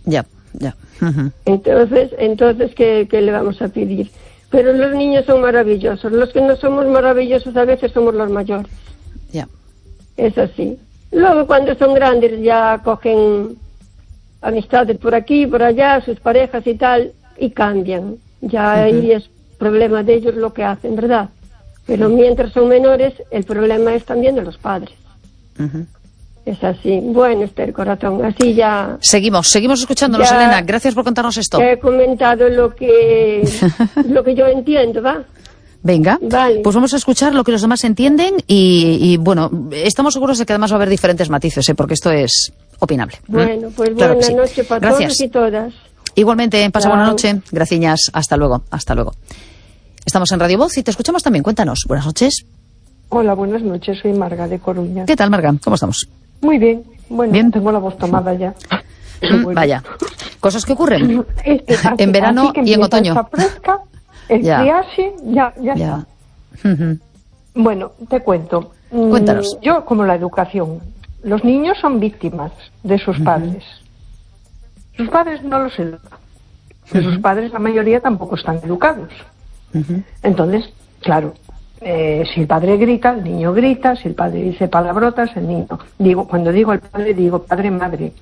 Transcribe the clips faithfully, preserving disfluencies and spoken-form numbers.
Ya, ya. Uh-huh. Entonces, entonces ¿qué, ¿qué le vamos a pedir? Pero los niños son maravillosos. Los que no somos maravillosos a veces somos los mayores. Ya. Es así. Luego cuando son grandes ya cogen amistades por aquí, por allá, sus parejas y tal, y cambian. Ya uh-huh. ahí es problema de ellos lo que hacen, ¿verdad? Pero mientras son menores, el problema es también de los padres. Uh-huh. Es así. Bueno, Esther, corazón, así ya... Seguimos, seguimos escuchándonos, Elena. Gracias por contarnos esto. He comentado lo que, lo que yo entiendo, ¿va? Venga, vale. Pues vamos a escuchar lo que los demás entienden y, y bueno, estamos seguros de que además va a haber diferentes matices, ¿eh? Porque esto es opinable. Bueno, pues ¿Mm? Claro buena sí. noche para Gracias. todos y todas. Igualmente, pasa Chao. buena noche. Gracias. Hasta luego. Hasta luego. Estamos en Radio Voz y te escuchamos también. Cuéntanos. Buenas noches. Hola, buenas noches. Soy Marga de Coruña. ¿Qué tal, Marga? ¿Cómo estamos? Muy bien. Bueno, ¿Bien? Tengo la voz tomada ya. Bueno. Vaya. Cosas que ocurren este, así, en verano así que y en otoño. Está fresca, el ya. friaje, ya, ya, ya. está. Uh-huh. Bueno, te cuento. Cuéntanos. Yo, como la educación, los niños son víctimas de sus uh-huh. padres. Sus padres no los educan. Uh-huh. Sus padres, la mayoría, tampoco están educados. Uh-huh. Entonces, claro, eh, si el padre grita, el niño grita. Si el padre dice palabrotas, el niño... Digo, cuando digo al padre, digo padre, madre.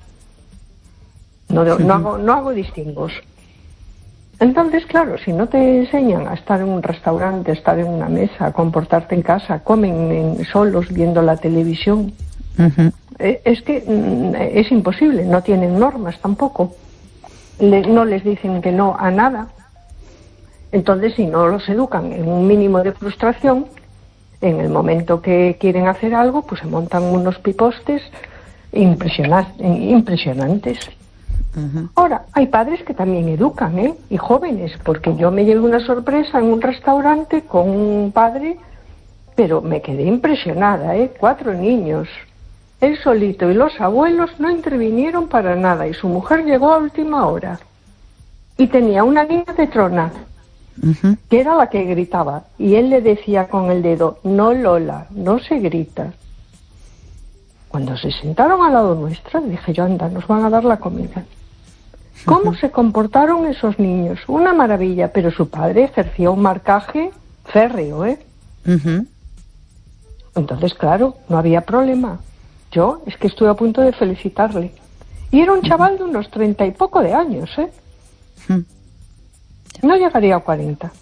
No, no, uh-huh. no, hago, no hago distingos. Entonces, claro, si no te enseñan a estar en un restaurante, a estar en una mesa, a comportarte en casa, comen en, solos viendo la televisión, uh-huh. eh, es que mm, es imposible, no tienen normas tampoco. Le, no les dicen que no a nada. Entonces, si no los educan en un mínimo de frustración, en el momento que quieren hacer algo, pues se montan unos pipostes impresionantes. impresionantes. Uh-huh. Ahora, hay padres que también educan, ¿eh? Y jóvenes, porque yo me llevé una sorpresa en un restaurante con un padre, pero me quedé impresionada, ¿eh? Cuatro niños. Él solito y los abuelos no intervinieron para nada, y su mujer llegó a última hora. Y tenía una niña de trona, uh-huh. que era la que gritaba, y él le decía con el dedo, no Lola, no se grita. Cuando se sentaron al lado nuestra, dije yo, anda, nos van a dar la comida. ¿Cómo uh-huh. se comportaron esos niños? Una maravilla, pero su padre ejercía un marcaje férreo, ¿eh? Uh-huh. Entonces, claro, no había problema. Yo es que estuve a punto de felicitarle. Y era un chaval de unos treinta y poco de años, ¿eh? Uh-huh. No llegaría a cuarenta.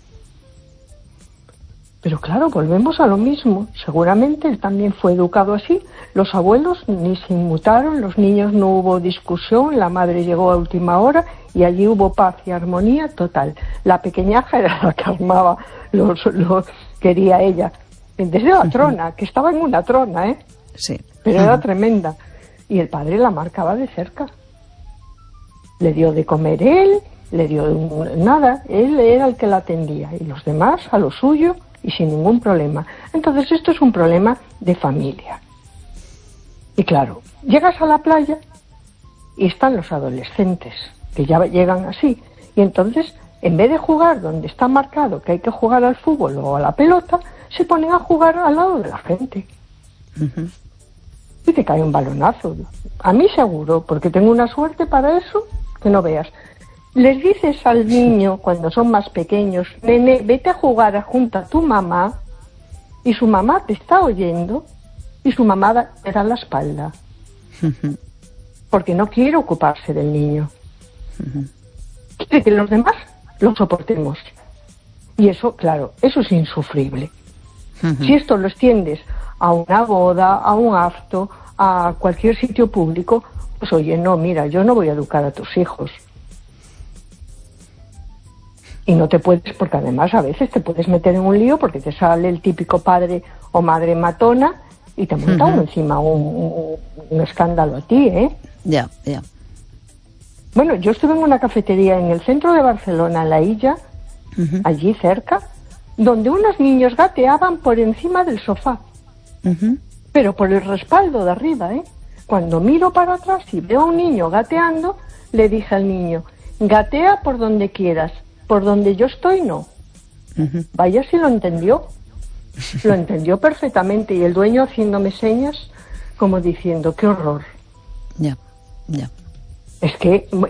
Pero claro, volvemos a lo mismo. Seguramente él también fue educado así. Los abuelos ni se inmutaron, los niños no hubo discusión, la madre llegó a última hora y allí hubo paz y armonía total. La pequeñaja era la que armaba, los, los quería ella. Desde la trona, que estaba en una trona, ¿eh? Sí. Pero era tremenda. Y el padre la marcaba de cerca. Le dio de comer él, le dio nada, él era el que la atendía y los demás a lo suyo y sin ningún problema. Entonces esto es un problema de familia. Y claro, llegas a la playa y están los adolescentes que ya llegan así y entonces en vez de jugar donde está marcado que hay que jugar al fútbol o a la pelota, se ponen a jugar al lado de la gente. Uh-huh. Y te cae un balonazo. A mí seguro, porque tengo una suerte para eso que no veas. Les dices al niño cuando son más pequeños, nene, vete a jugar junto a tu mamá, y su mamá te está oyendo y su mamá te da la espalda. Uh-huh. Porque no quiere ocuparse del niño. Uh-huh. Quiere que los demás lo soportemos. Y eso, claro, eso es insufrible. Uh-huh. Si esto lo extiendes a una boda, a un acto, a cualquier sitio público, pues oye, no, mira, yo no voy a educar a tus hijos. Y no te puedes, porque además a veces te puedes meter en un lío porque te sale el típico padre o madre matona y te monta uh-huh. encima un, un, un escándalo a ti, ¿eh? Ya, yeah, ya. Yeah. Bueno, yo estuve en una cafetería en el centro de Barcelona, en La Illa, uh-huh. allí cerca, donde unos niños gateaban por encima del sofá. Uh-huh. Pero por el respaldo de arriba, ¿eh? Cuando miro para atrás y veo a un niño gateando, le dije al niño, gatea por donde quieras, por donde yo estoy no. Uh-huh. Vaya si lo entendió. Lo entendió perfectamente y el dueño haciéndome señas como diciendo, qué horror. Ya, yeah, ya. Yeah. Es que